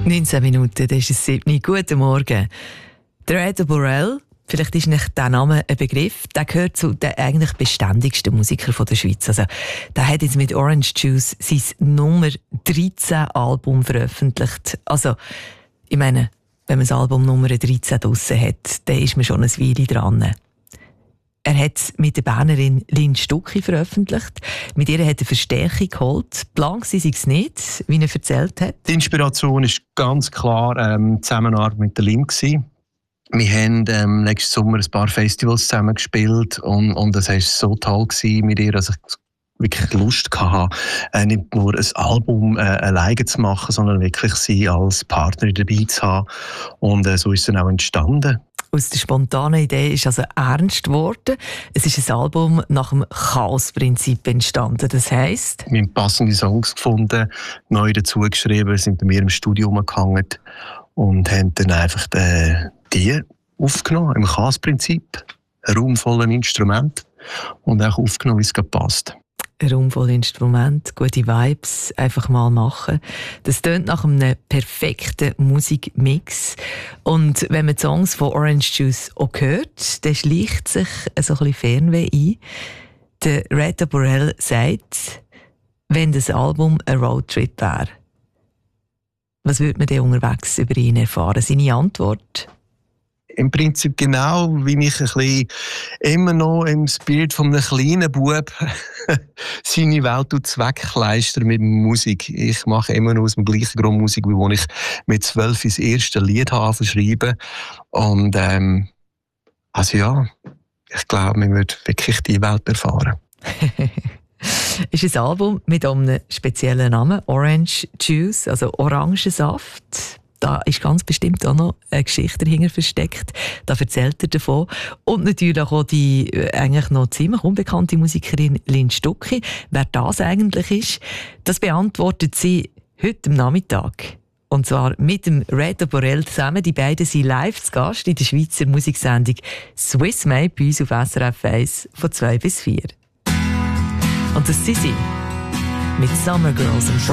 19 Minuten, das ist es 7. Guten Morgen. Der Red Borel, vielleicht ist nicht der Name ein Begriff, der gehört zu den eigentlich beständigsten Musikern der Schweiz. Also, der hat jetzt mit Orange Juice sein Nummer 13 Album veröffentlicht. Also, ich meine, wenn man das Album Nummer 13 draussen hat, dann ist man schon ein Weile dran. Er hat es mit der Bernerin Lynn Stucki veröffentlicht. Mit ihr hat er Verstärkung geholt. Blank sei es nicht, wie er erzählt hat. Die Inspiration war ganz klar die Zusammenarbeit mit der Lynn gewesen. Wir haben nächsten Sommer ein paar Festivals zusammen gespielt und das war so toll gewesen mit ihr, dass ich wirklich Lust hatte, nicht nur ein Album alleine zu machen, sondern wirklich sie als Partner dabei zu haben. Und so ist es dann auch entstanden. Aus der spontanen Idee ist also ernst geworden. Es ist ein Album nach dem Chaos-Prinzip entstanden. Das heisst, wir haben passende Songs gefunden, neu dazu geschrieben, sind bei mir im Studio umgehangen und haben dann einfach die aufgenommen, im Chaos-Prinzip. Ein Raum voller Instrumente und auch aufgenommen, wie es gerade passt. Ein Raum voller Instrumente, gute Vibes, einfach mal machen. Das tönt nach einem perfekten Musikmix. Und wenn man die Songs von Orange Juice auch hört, dann schleicht sich so ein bisschen Fernweh ein. Der Red Borel sagt, wenn das Album ein Roadtrip wäre, was würde man denn unterwegs über ihn erfahren? Seine Antwort? Im Prinzip genau, wie ich ein bisschen immer noch im Spirit von einem kleinen Bub seine Welt wegkleistern mit Musik. Ich mache immer noch aus dem gleichen Grund Musik, wie als ich mit 12 das erste Lied habe schreiben. Und also ja, ich glaube, man wird wirklich die Welt erfahren. Ist ein Album mit einem speziellen Namen, Orange Juice, also Orangensaft. Da ist ganz bestimmt auch noch eine Geschichte dahinter versteckt. Da erzählt er davon. Und natürlich auch die eigentlich noch ziemlich unbekannte Musikerin Lynn Stucki. Wer das eigentlich ist, das beantwortet sie heute am Nachmittag. Und zwar mit dem Red Borel zusammen. Die beiden sind live zu Gast in der Schweizer Musiksendung Swiss Made bei uns auf SRF 1 von 2 bis 4. Und das sind sie mit Summer Girls and